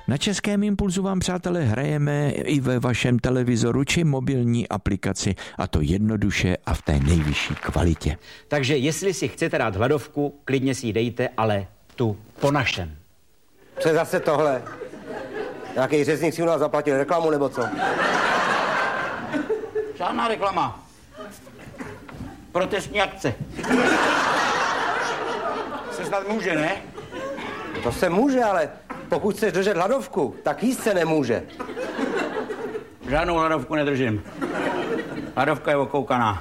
Na Českém impulzu vám, přátelé, hrajeme i ve vašem televizoru či mobilní aplikaci, a to jednoduše a v té nejvyšší kvalitě. Takže jestli si chcete dát hladovku, klidně si ji dejte, ale tu po našem. Co je zase tohle? Nějaký řezník si u nás zaplatil reklamu, nebo co? Žádná reklama. Protestní akce. Se snad může, ne? To se může, ale pokud chceš držet hladovku, tak jíst se nemůže. Žádnou hladovku nedržím. Hladovka je okoukaná.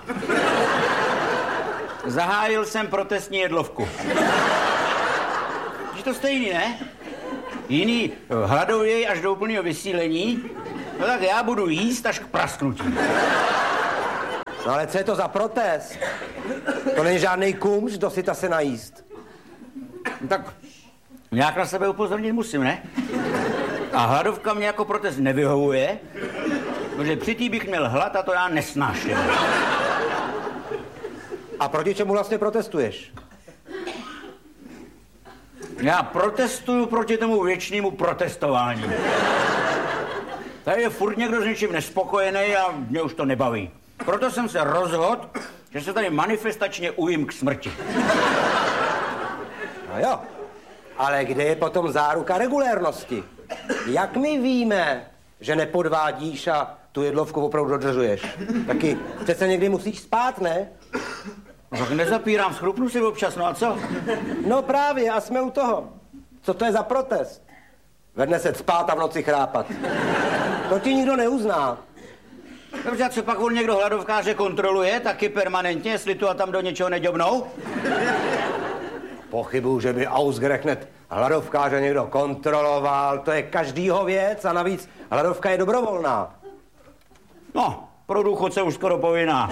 Zahájil jsem protestní jedlovku. Je to stejný, ne? Jiný hladověj až do úplného vysílení, no tak já budu jíst až k prasknutí. No ale co je to za protest? To není žádnej kumš, dosyta se najíst. No tak nějak na sebe upozornit musím, ne? A hladovka mě jako protest nevyhovuje, protože při bych měl hlad a to já nesnáším. A proti čemu vlastně protestuješ? Já protestuju proti tomu věčnému protestování. Tady je furt někdo s něčím nespokojený a mě už to nebaví. Proto jsem se rozhodl, že se tady manifestačně ujím k smrti. No jo, ale kde je potom záruka regulérnosti? Jak my víme, že nepodvádíš a tu jedlovku opravdu dodržuješ? Taky přece někdy musíš spát, ne? No tak nezapírám, schrupnu si občas, no a co? No právě, a jsme u toho. Co to je za protest? Ve dne se spát a v noci chrápat. To ti nikdo neuzná. Dobře, a co pak on někdo hladovkáře kontroluje, taky permanentně, jestli tu a tam do něčeho neďobnou? Pochybuju, že by ausgerechnet hladovkáře někdo kontroloval. To je každýho věc a navíc hladovka je dobrovolná. No, pro důchodce už skoro povinná.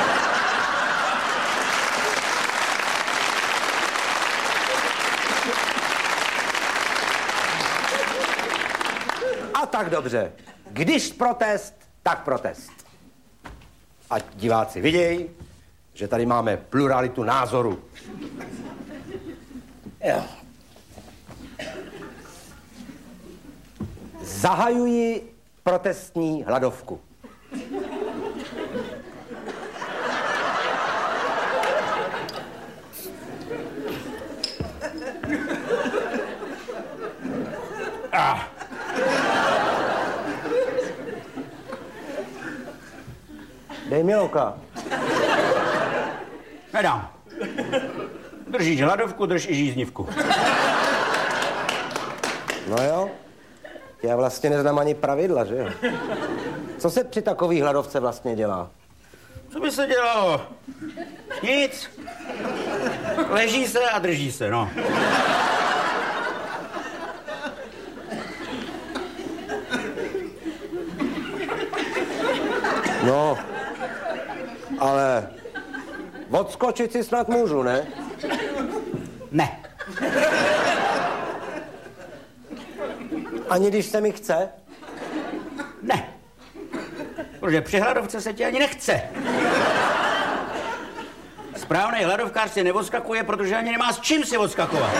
A tak dobře. Když protest, tak protest. Ať diváci vidějí, že tady máme pluralitu názoru. Jo. Zahajuji protestní hladovku. Dej mi oka. Nedám. Držíš hladovku, drž i žíznivku. No jo, já vlastně neznám ani pravidla, že jo? Co se při takový hladovce vlastně dělá? Co by se dělalo? Nic. Leží se a drží se, no. No, ale odskočit si snad můžu, ne? Ne. Ani když se mi chce? Ne. Protože při hladovce se ti ani nechce. Správný hladovkář si neodskakuje, protože ani nemá s čím si odskakovat.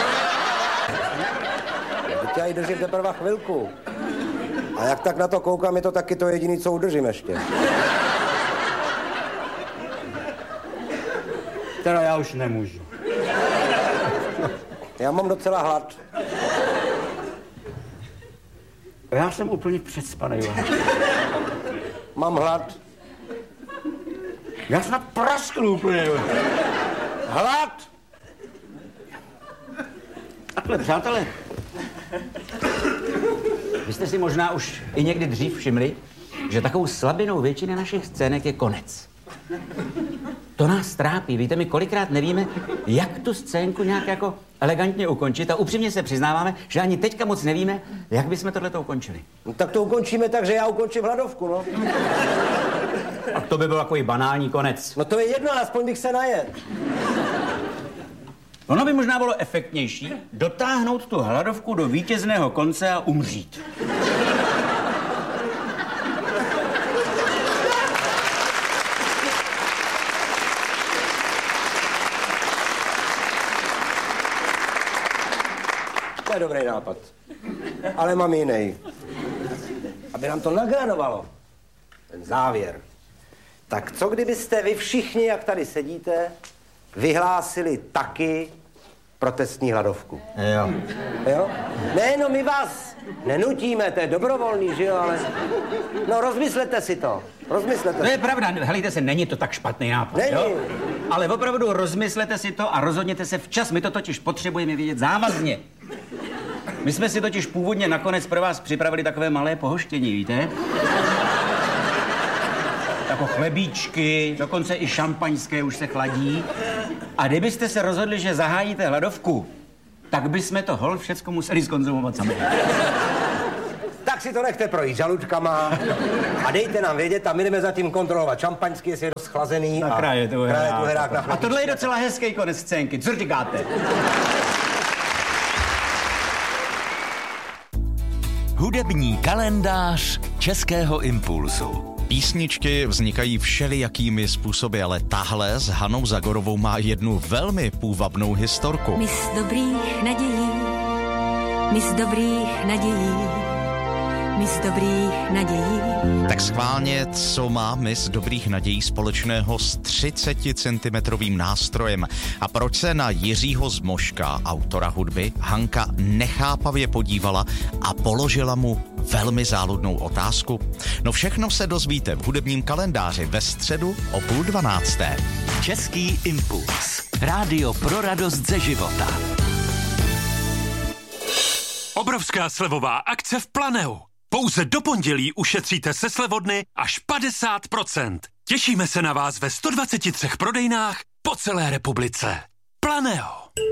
Teď já ji držím teprve chvilku. A jak tak na to koukám, je to taky to jediný, co udržím ještě. Teda já už nemůžu. Já mám docela hlad. Já jsem úplně předspanej. Mám hlad. Já snad prasknu úplně. Hlad! Takhle, přátelé. Vy jste si možná už i někdy dřív všimli, že takovou slabinou většiny našich scének je konec. To nás trápí. Víte, my kolikrát nevíme, jak tu scénku nějak jako elegantně ukončit a upřímně se přiznáváme, že ani teďka moc nevíme, jak bychom tohleto ukončili. No, tak to ukončíme tak, že já ukončím hladovku, no. A to by byl takový banální konec. No to je jedno, aspoň bych se najet. Ono by možná bylo efektnější dotáhnout tu hladovku do vítězného konce a umřít. To je dobrý nápad. Ale mám jiný. Aby nám to nagradovalo. Ten závěr. Tak co kdybyste vy všichni, jak tady sedíte, vyhlásili taky protestní hladovku? Jo. Jo? Ne, no my vás nenutíme, to je dobrovolný, že jo, ale... No rozmyslete si to. Rozmyslete To si. je pravda, helejte se, není to tak špatný nápad, Není. jo? Ale opravdu rozmyslete si to a rozhodněte se včas, my to totiž potřebujeme vědět závazně. My jsme si totiž původně nakonec pro vás připravili takové malé pohoštění, víte? Jako chlebíčky, dokonce i šampaňské už se chladí. A kdybyste se rozhodli, že zahájíte hladovku, tak bychom to hol všecko museli zkonzumovat sami. Tak si to nechte projít žaludkama a dejte nám vědět a my jdeme zatím kontrolovat šampaňský, jestli je dost chlazený a kraje tu herák na A tohle je docela hezký konec scénky, co říkáte? Hudební kalendář Českého impulzu. Písničky vznikají všelijakými způsoby, ale tahle s Hanou Zagorovou má jednu velmi půvabnou historku. Mis dobrých nadějí, mis dobrých nadějí, mis dobrých nadějí. Tak schválně, co má Miss dobrých nadějí společného s 30cm nástrojem a proč se na Jiřího Zmoška, autora hudby, Hanka nechápavě podívala a položila mu velmi záludnou otázku? No všechno se dozvíte v hudebním kalendáři ve středu o 11:30. Český impuls. Rádio pro radost ze života. Obrovská slevová akce v Planeu. Pouze do pondělí ušetříte se slevodny až 50%. Těšíme se na vás ve 123 prodejnách po celé republice. Planeo.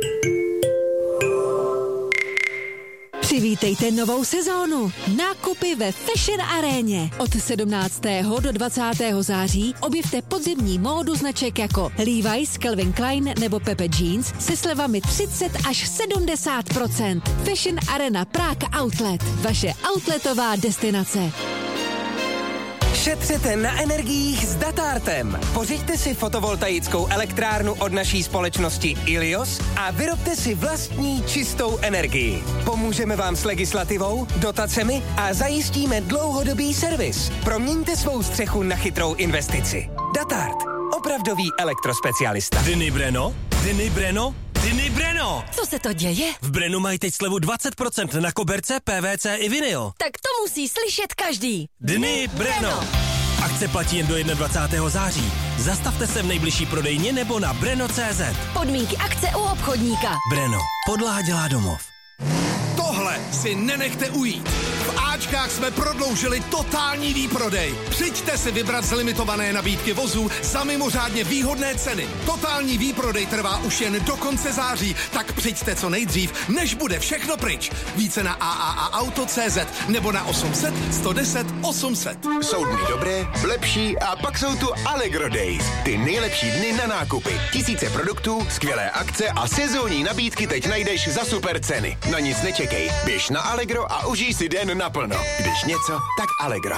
Přivítejte novou sezónu. Nákupy ve Fashion Aréně. Od 17. do 20. září objevte podzimní módu značek jako Levi's, Calvin Klein nebo Pepe Jeans se slevami 30 až 70%. Fashion Arena Prague Outlet. Vaše outletová destinace. Šetřete na energiích s Datartem. Pořiďte si fotovoltaickou elektrárnu od naší společnosti Ilios a vyrobte si vlastní čistou energii. Pomůžeme vám s legislativou, dotacemi a zajistíme dlouhodobý servis. Proměňte svou střechu na chytrou investici. Datart. Opravdový elektrospecialista. Dyny Breno? Dyny Breno? Dyny Breno! Co se to děje? V Brenu mají teď slevu 20% na koberce, PVC i vinyl. Tak to musí slyšet každý. Dny Breno! Akce platí jen do 21. září. Zastavte se v nejbližší prodejně nebo na breno.cz. Podmínky akce u obchodníka. Breno. Podlaha dělá domov. Tohle si nenechte ujít. V Ačkách jsme prodloužili totální výprodej. Přijďte si vybrat z limitované nabídky vozů za mimořádně výhodné ceny. Totální výprodej trvá už jen do konce září, tak přijďte co nejdřív, než bude všechno pryč. Více na AAAauto.cz nebo na 800 110 800. Jsou dny dobré, lepší a pak jsou tu Allegro Days. Ty nejlepší dny na nákupy. Tisíce produktů, skvělé akce a sezónní nabídky teď najdeš za super ceny. Na nic nečekej, běž na Allegro a užij si den naplno. Když něco, tak Allegro.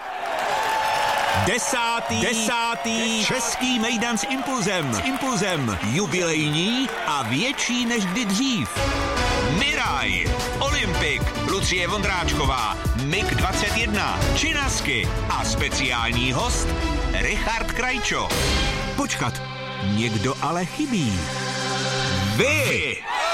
10. Český mejdan s impulzem. Jubilejní a větší než kdy dřív. Miraj, Olympik, Lucie Vondráčková, MiG-21, Činasky a speciální host Richard Krajčo. Počkat, někdo ale chybí. Vy!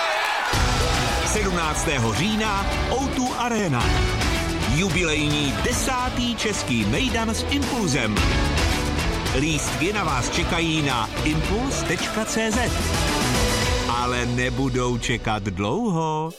17. října O2 Arena. Jubilejní 10. český mejdan s impulzem. Lístky na vás čekají na impuls.cz. Ale nebudou čekat dlouho.